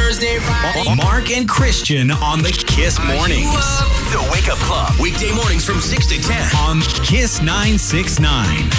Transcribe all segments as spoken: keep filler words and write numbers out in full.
Thursday, Friday. Mark and Christian on the Kiss Mornings. The Wake Up Club. Weekday mornings from six to ten. On Kiss nine sixty-nine.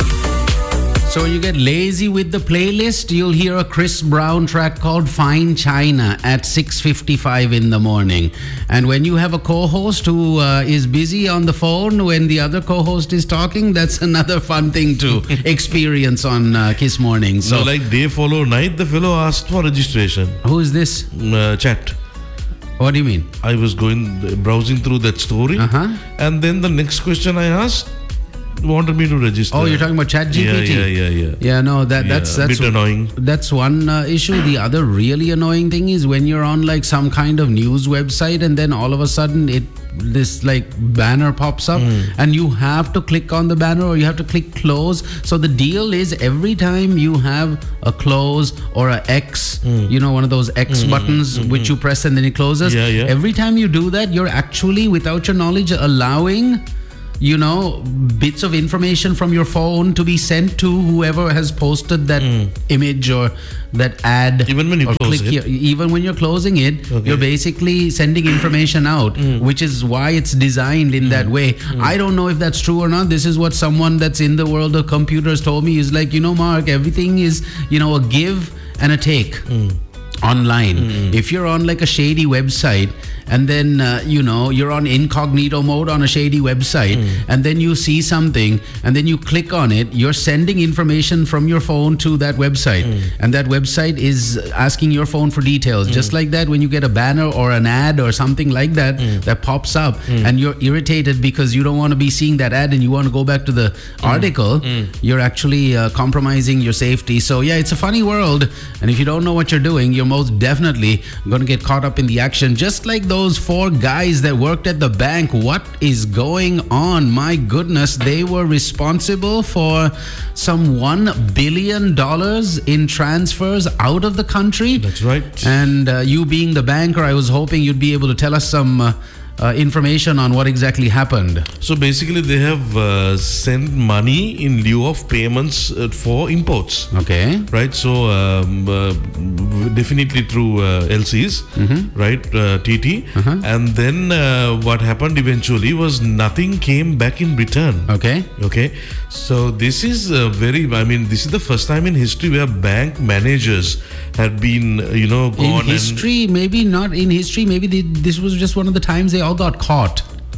So when you get lazy with the playlist, you'll hear a Chris Brown track called Fine China at six fifty-five in the morning. And when you have a co-host who uh, is busy on the phone when the other co-host is talking, that's another fun thing to experience on uh, Kiss Morning. So, so like day follow night, the fellow asked for registration. Who is this? Uh, chat. What do you mean? I was going, browsing through that story. Uh-huh. And then the next question I asked, wanted me to register. Oh, you're talking about ChatGPT? Yeah, yeah, yeah, yeah. Yeah, no, that that's yeah, that's a bit annoying. That's one uh, issue. The other really annoying thing is when you're on like some kind of news website and then all of a sudden it this like banner pops up mm. and you have to click on the banner or you have to click close. So the deal is every time you have a close or a X, mm. you know, one of those X mm-hmm, buttons mm-hmm. which you press and then it closes. Yeah, yeah. Every time you do that, you're actually, without your knowledge, allowing, you know, bits of information from your phone to be sent to whoever has posted that mm. image or that ad. Even when you or close click it? Here. Even when you're closing it, okay. you're basically sending information out, mm. which is why it's designed in mm. that way. Mm. I don't know if that's true or not. This is what someone that's in the world of computers told me. Is like, you know, Mark, everything is, you know, a give and a take. Mm. Online. Mm. If you're on like a shady website and then uh, you know you're on incognito mode on a shady website mm. and then you see something and then you click on it, you're sending information from your phone to that website mm. and that website is asking your phone for details. Mm. Just like that, when you get a banner or an ad or something like that mm. that pops up mm. and you're irritated because you don't want to be seeing that ad and you want to go back to the mm. article, mm. you're actually uh, compromising your safety. So yeah, it's a funny world, and if you don't know what you're doing, you're most definitely going to get caught up in the action, just like those four guys that worked at the bank. What is going on? My goodness, they were responsible for some one billion dollars in transfers out of the country. That's right. And uh, you being the banker, I was hoping you'd be able to tell us some uh, Uh, information on what exactly happened. So basically they have uh, sent money in lieu of payments uh, for imports. Okay. Right. So um, uh, definitely through uh, L Cs, mm-hmm. right, uh, T T. Uh-huh. And then uh, what happened eventually was nothing came back in return. Okay. Okay. So this is uh, very, I mean, this is the first time in history where bank managers had been, uh, you know, gone. In history, and maybe not in history, maybe they, this was just one of the times they all got caught.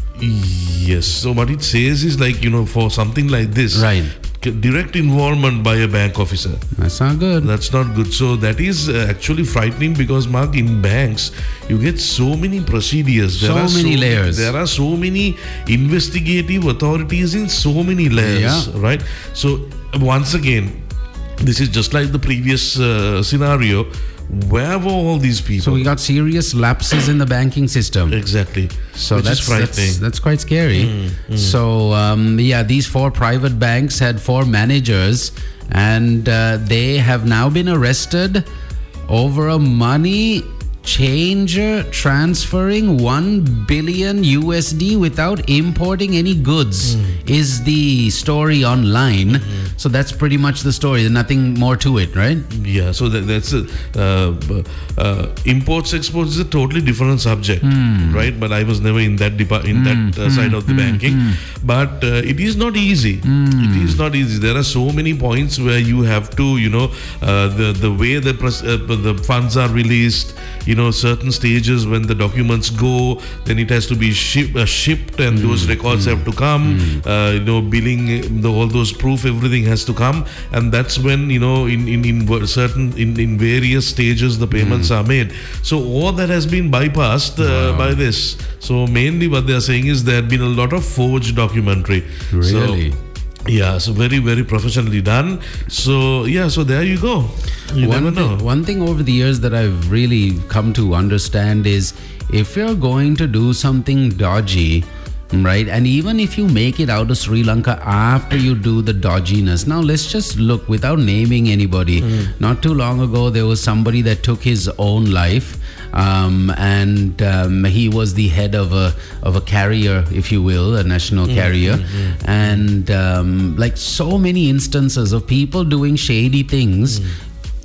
Yes. So what it says is like, you know, for something like this, right, direct involvement by a bank officer. That's not good. That's not good. So that is uh, actually frightening because, Mark, in banks, you get so many procedures. There so are many so layers. There are so many investigative authorities in so many layers, yeah. right? So once again, this is just like the previous uh, scenario. Where were all these people? So we got serious lapses in the banking system. Exactly. So Which that's, is frightening. that's that's quite scary. Mm, mm. So um, yeah, these four private banks had four managers, and uh, they have now been arrested over a money changer transferring one billion U S D without importing any goods mm. is the story online. Mm-hmm. So that's pretty much the story. There's nothing more to it, right? Yeah, so that, that's a, uh, uh, imports, exports is a totally different subject, mm. right? But I was never in that depa- in mm. that uh, mm. side of the mm. banking. Mm. But uh, it is not easy. Mm. It is not easy. There are so many points where you have to, you know, uh, the the way the pres- uh, the funds are released, you know, certain stages when the documents go, then it has to be ship, uh, shipped, and mm. those records mm. have to come. Mm. Uh, you know, billing, the, all those proof, everything has to come, and that's when, you know, in in, in certain in, in various stages the payments mm. are made. So all that has been bypassed uh, wow. by this. So mainly what they are saying is there had been a lot of forged documentary. Really? So, yeah, so very, very professionally done. So, yeah, so there you go. You one never know. Thing, one thing over the years that I've really come to understand is if you're going to do something dodgy, right, and even if you make it out of Sri Lanka after you do the dodginess, now let's just look without naming anybody. Mm. Not too long ago, there was somebody that took his own life. Um, and um, he was the head of a of a carrier, if you will, a national carrier, mm-hmm. and um, like so many instances of people doing shady things. Mm.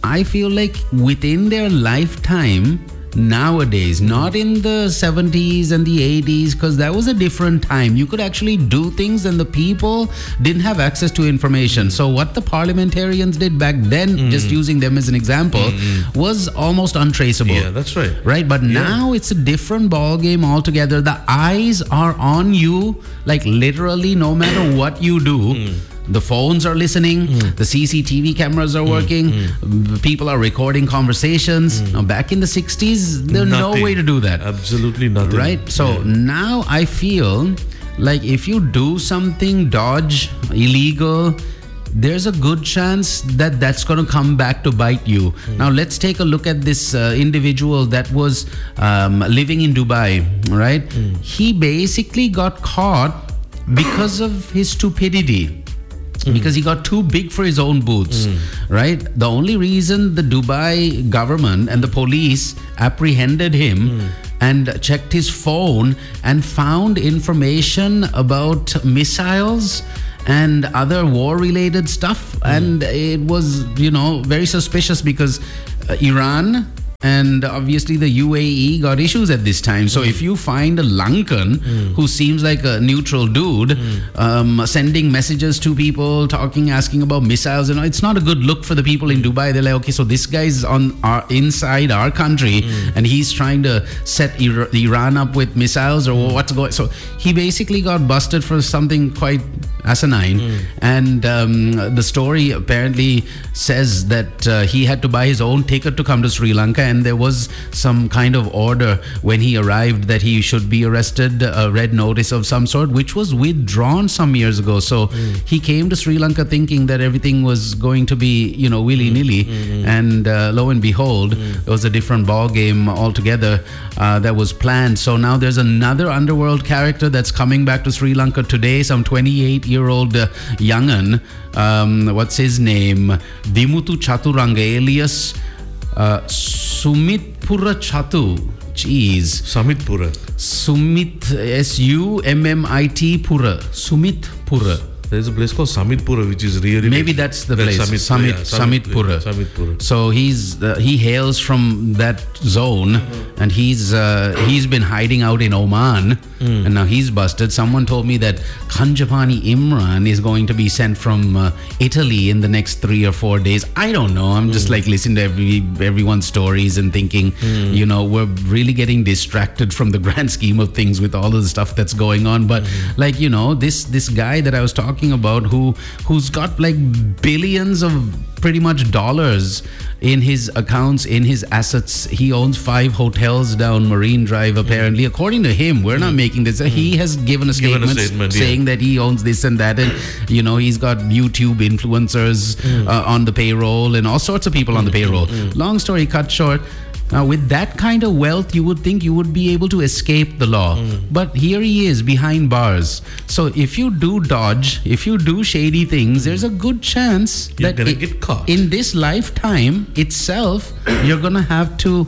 I feel like within their lifetime, nowadays, not in the seventies and the eighties, because that was a different time. You could actually do things and the people didn't have access to information. So what the parliamentarians did back then, mm. just using them as an example, mm. was almost untraceable. Yeah, that's right. Right? But yeah. now it's a different ball game altogether. The eyes are on you, like literally no matter what you do. Mm. The phones are listening, mm. the C C T V cameras are working, mm. people are recording conversations. Mm. Now, back in the sixties, there's no way to do that. Absolutely nothing. Right? So yeah. now I feel like if you do something dodge, illegal, there's a good chance that that's going to come back to bite you. Mm. Now, let's take a look at this uh, individual that was um, living in Dubai, right? Mm. He basically got caught because of his stupidity. Mm. Because he got too big for his own boots, mm. right? The only reason the Dubai government and the police apprehended him mm. and checked his phone and found information about missiles and other war-related stuff. Mm. And it was, you know, very suspicious because uh, Iran and obviously the U A E got issues at this time. So mm. if you find a Lankan mm. who seems like a neutral dude, mm. um, sending messages to people, talking, asking about missiles, you know, it's not a good look for the people in Dubai. They're like, okay, so this guy's on our inside our country mm. and he's trying to set Ir- Iran up with missiles or mm. what's going. So he basically got busted for something quite asinine. Mm. And um, the story apparently says that uh, he had to buy his own ticket to come to Sri Lanka. And there was some kind of order when he arrived that he should be arrested, a red notice of some sort, which was withdrawn some years ago. So mm. he came to Sri Lanka thinking that everything was going to be, you know, willy-nilly. Mm. And uh, lo and behold, mm. it was a different ball game altogether uh, that was planned. So now there's another underworld character that's coming back to Sri Lanka today, some twenty-eight-year-old uh, young'un. Um, what's his name? Dimuthu Chaturanga, alias Uh, Sumitpura Chatu. Jeez. Sumitpura. Sumit, S U M M I T Pura. Sumitpura. There's a place called Samitpura, which is really maybe that's the that's place. Samit, Samit, yeah, Samit, Samitpura. Yeah, Samitpura. So he's uh, he hails from that zone, mm-hmm. and he's uh, he's been hiding out in Oman, mm. and now he's busted. Someone told me that Kanjapani Imran is going to be sent from uh, Italy in the next three or four days. I don't know. I'm just mm. like listening to every everyone's stories and thinking, mm. you know, we're really getting distracted from the grand scheme of things with all of the stuff that's going on. But mm. like you know, this this guy that I was talking about who who's got like billions of pretty much dollars in his accounts, in his assets. He owns five hotels down Marine Drive apparently. Mm. According to him, we're mm. not making this. Mm. He has given a statement, given a statement saying yeah. that he owns this and that, and you know, he's got YouTube influencers mm. uh, on the payroll and all sorts of people mm. on the payroll. Mm. Long story cut short, now, with that kind of wealth, you would think you would be able to escape the law. Mm. But here he is behind bars. So if you do dodge, if you do shady things, there's a good chance you're that gonna it, get caught. In this lifetime itself, you're going to have to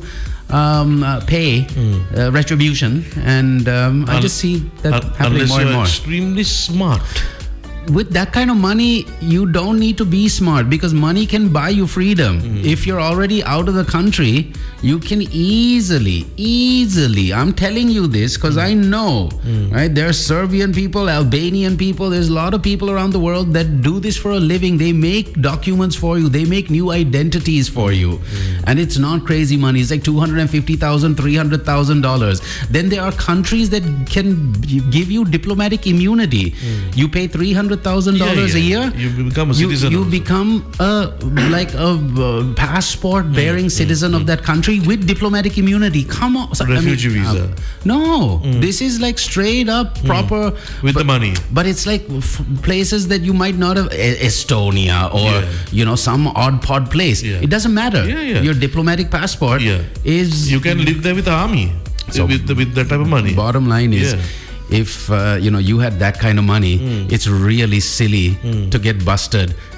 um, uh, pay mm. uh, retribution. And um, I just see that un- happening more and more. Unless you're extremely smart. With that kind of money, you don't need to be smart because money can buy you freedom. Mm. If you're already out of the country, you can easily, easily, I'm telling you this because mm. I know, mm. right? There are Serbian people, Albanian people, there's a lot of people around the world that do this for a living. They make documents for you. They make new identities for you. Mm. And it's not crazy money. It's like two hundred fifty thousand dollars, three hundred thousand dollars. Then there are countries that can give you diplomatic immunity. Mm. You pay three hundred thousand dollars yeah, yeah. a year. You become a citizen. You, you also. become a like a uh, passport-bearing mm, citizen mm, of mm. that country with diplomatic immunity. Come on, refugee I mean, visa. Uh, no, mm. this is like straight up proper mm. with but, the money. But it's like f- places that you might not have, e- Estonia or yeah. you know some odd pod place. Yeah. It doesn't matter. Yeah, yeah. Your diplomatic passport yeah. is. You can live there with the army. So with the, with that type of money. Bottom line is. Yeah. If uh, you know you had that kind of money, mm. it's really silly mm. to get busted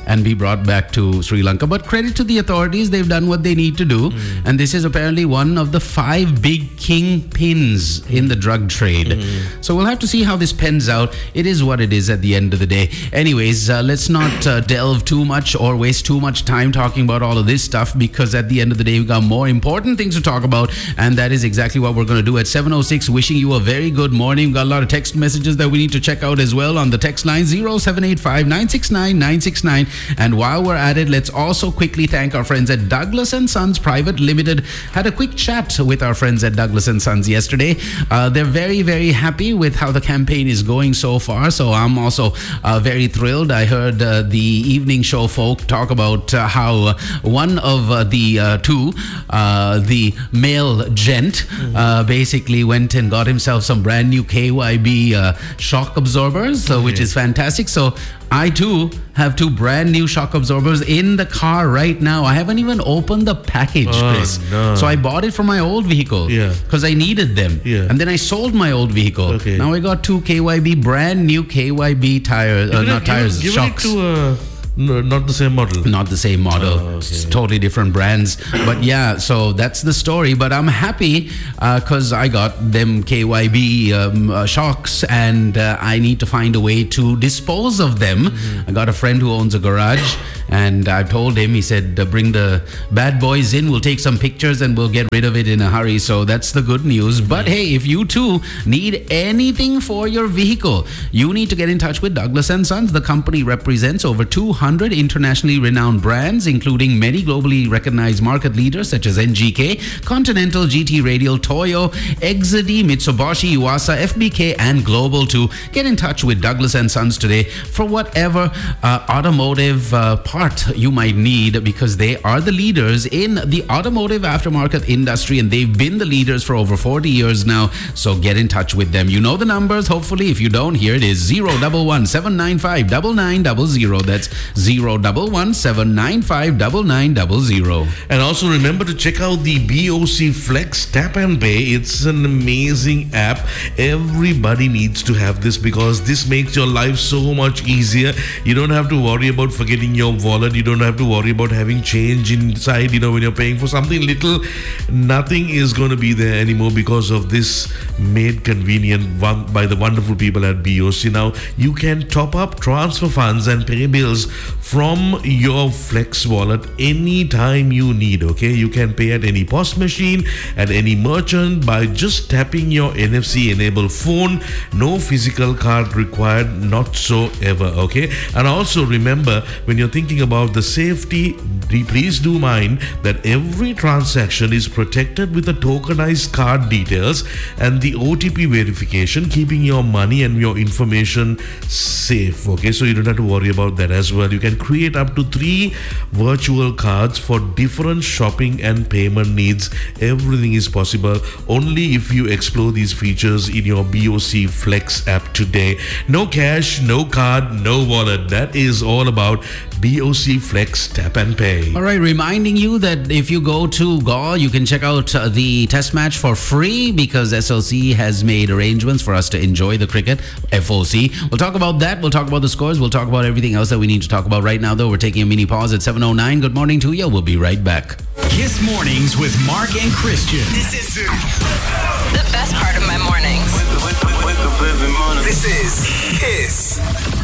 and be brought back to Sri Lanka. But credit to the authorities, they've done what they need to do. Mm. And this is apparently one of the five big kingpins mm. in the drug trade. Mm. So we'll have to see how this pans out. It is what it is at the end of the day. Anyways, uh, let's not uh, delve too much or waste too much time talking about all of this stuff, because at the end of the day, we've got more important things to talk about. And that is exactly what we're going to do at seven oh six. Wishing you a very good morning. We've got a lot of text messages that we need to check out as well on the text line zero seven eight five, nine six nine, nine six nine. And while we're at it, let's also quickly thank our friends at Douglas and Sons Private Limited. Had a quick chat with our friends at Douglas and Sons yesterday. Uh, they're very, very happy with how the campaign is going so far. So I'm also uh, very thrilled. I heard uh, the evening show folk talk about uh, how uh, one of uh, the uh, two, uh, the male gent, mm-hmm. uh, basically went and got himself some brand new K Y B uh, shock absorbers, so, okay. which is fantastic. So I too have two brand new shock absorbers in the car right now. I haven't even opened the package, oh, Chris. No. So I bought it for my old vehicle because yeah. I needed them. Yeah. And then I sold my old vehicle. Okay. Now I got two K Y B, brand new K Y B tires, uh, not it, tires, give shocks. It to, uh, no, not the same model. Not the same model. Oh, okay. It's totally different brands. But yeah, so that's the story. But I'm happy because uh, I got them K Y B um, uh, shocks, and uh, I need to find a way to dispose of them. Mm-hmm. I got a friend who owns a garage, and I told him, he said, uh, bring the bad boys in, we'll take some pictures and we'll get rid of it in a hurry. So that's the good news. Mm-hmm. But hey, if you too need anything for your vehicle, you need to get in touch with Douglas and Sons. The company represents over two hundred internationally renowned brands, including many globally recognized market leaders such as N G K, Continental, G T Radial, Toyo, Exedy, Mitsubishi, Yuasa, F B K, and Global too. Get in touch with Douglas and Sons today for whatever uh, automotive uh, part you might need, because they are the leaders in the automotive aftermarket industry, and they've been the leaders for over forty years now. So get in touch with them. You know the numbers, hopefully. If you don't, here it is: zero one one, seven nine five, nine nine zero zero. That's zero one one, seven nine five, nine nine zero zero. And also remember to check out the B O C Flex Tap and Pay. It's an amazing app. Everybody needs to have this, because this makes your life so much easier. You don't have to worry about forgetting your wallet. You don't have to worry about having change inside, you know, when you're paying for something little. Nothing is going to be there anymore because of this made convenient one by the wonderful people at B O C. Now, you can top up, transfer funds, and pay bills from your Flex wallet anytime you need, okay? You can pay at any POS machine, at any merchant, by just tapping your N F C enabled phone. No physical card required, not so ever, okay? And also remember, when you're thinking about the safety, please do mind that every transaction is protected with the tokenized card details and the O T P verification, keeping your money and your information safe, okay? So you don't have to worry about that as well. You can create up to three virtual cards for different shopping and payment needs. Everything is possible only if you explore these features in your B O C Flex app today. No cash, no card, no wallet. That is all about B O C Flex Tap and Pay. All right, reminding you that if you go to Gaul, you can check out uh, the test match for free, because S L C has made arrangements for us to enjoy the cricket. F O C. We'll talk about that. We'll talk about the scores. We'll talk about everything else that we need to talk about right now, though. We're taking a mini pause at seven oh nine. Good morning to you. We'll be right back. Kiss Mornings with Mark and Christian. This is the best part of my mornings. This is Kiss.